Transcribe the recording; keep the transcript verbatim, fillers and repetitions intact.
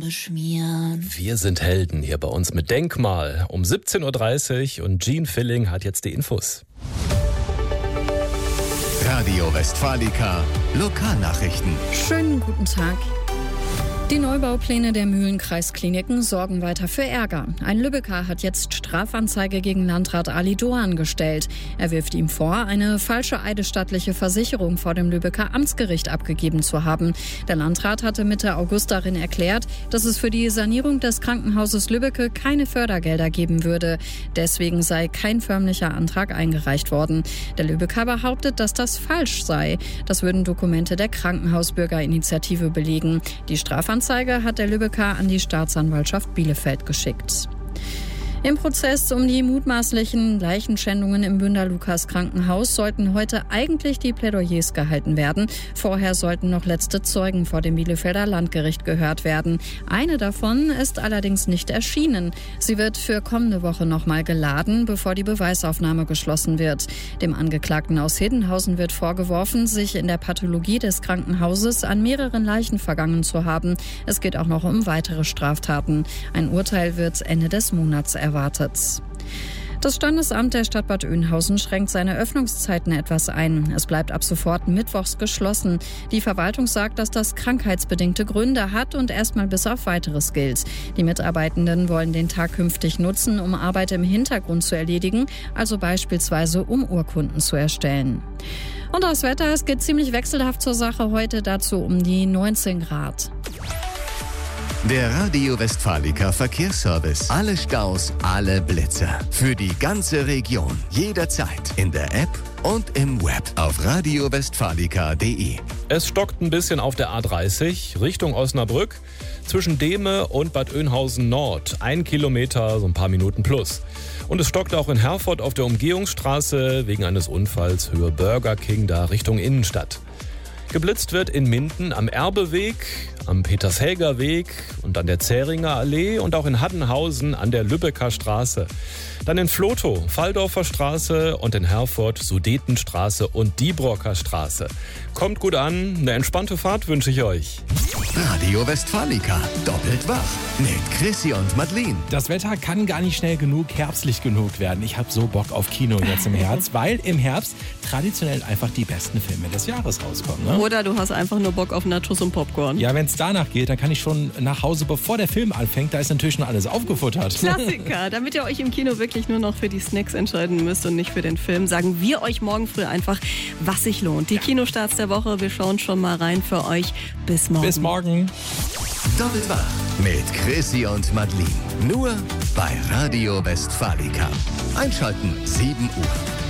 beschmieren. Wir sind Helden hier bei uns mit Denkmal um siebzehn Uhr dreißig und Gene Filling hat jetzt die Infos. Radio Westfalica, Lokalnachrichten. Schönen guten Tag. Die Neubaupläne der Mühlenkreiskliniken sorgen weiter für Ärger. Ein Lübecker hat jetzt Strafanzeige gegen Landrat Ali Doan gestellt. Er wirft ihm vor, eine falsche eidesstattliche Versicherung vor dem Lübecker Amtsgericht abgegeben zu haben. Der Landrat hatte Mitte August darin erklärt, dass es für die Sanierung des Krankenhauses Lübbecke keine Fördergelder geben würde. Deswegen sei kein förmlicher Antrag eingereicht worden. Der Lübecker behauptet, dass das falsch sei. Das würden Dokumente der Krankenhausbürgerinitiative belegen. Die Strafanzeige Anzeige hat der Lübecker an die Staatsanwaltschaft Bielefeld geschickt. Im Prozess um die mutmaßlichen Leichenschändungen im Bünder-Lukas-Krankenhaus sollten heute eigentlich die Plädoyers gehalten werden. Vorher sollten noch letzte Zeugen vor dem Bielefelder Landgericht gehört werden. Eine davon ist allerdings nicht erschienen. Sie wird für kommende Woche nochmal geladen, bevor die Beweisaufnahme geschlossen wird. Dem Angeklagten aus Hedenhausen wird vorgeworfen, sich in der Pathologie des Krankenhauses an mehreren Leichen vergangen zu haben. Es geht auch noch um weitere Straftaten. Ein Urteil wird Ende des Monats erwartet. erwartet. Das Standesamt der Stadt Bad Oeynhausen schränkt seine Öffnungszeiten etwas ein. Es bleibt ab sofort mittwochs geschlossen. Die Verwaltung sagt, dass das krankheitsbedingte Gründe hat und erstmal bis auf Weiteres gilt. Die Mitarbeitenden wollen den Tag künftig nutzen, um Arbeit im Hintergrund zu erledigen, also beispielsweise um Urkunden zu erstellen. Und das Wetter, es geht ziemlich wechselhaft zur Sache heute, dazu um die neunzehn Grad. Der Radio Westfalica Verkehrsservice. Alle Staus, alle Blitzer. Für die ganze Region. Jederzeit. In der App und im Web. Auf radio westfalica punkt de. Es stockt ein bisschen auf der A dreißig Richtung Osnabrück. Zwischen Dehme und Bad Oeynhausen Nord. Ein Kilometer, so ein paar Minuten plus. Und es stockt auch in Herford auf der Umgehungsstraße wegen eines Unfalls Höhe Burger King da Richtung Innenstadt. Geblitzt wird in Minden am Erbeweg, am Petershäger Weg und an der Zähringer Allee und auch in Haddenhausen an der Lübecker Straße. Dann in Vlotho, Valdorfer Straße und in Herford, Sudetenstraße und Diebrocker Straße. Kommt gut an, eine entspannte Fahrt wünsche ich euch. Radio Westfalica, doppelt wach mit Chrissy und Madeline. Das Wetter kann gar nicht schnell genug herbstlich genug werden. Ich habe so Bock auf Kino jetzt im Herbst, weil im Herbst traditionell einfach die besten Filme des Jahres rauskommen. Ne? Oder du hast einfach nur Bock auf Nachos und Popcorn. Ja, wenn es danach geht, dann kann ich schon nach Hause, bevor der Film anfängt. Da ist natürlich schon alles aufgefuttert. Klassiker. Damit ihr euch im Kino wirklich nur noch für die Snacks entscheiden müsst und nicht für den Film, sagen wir euch morgen früh einfach, was sich lohnt. Die Kinostarts der Woche, wir schauen schon mal rein für euch. Bis morgen. Bis morgen. Doppelt wach mit Chrissy und Madeline. Nur bei Radio Westfalica. Einschalten, sieben Uhr.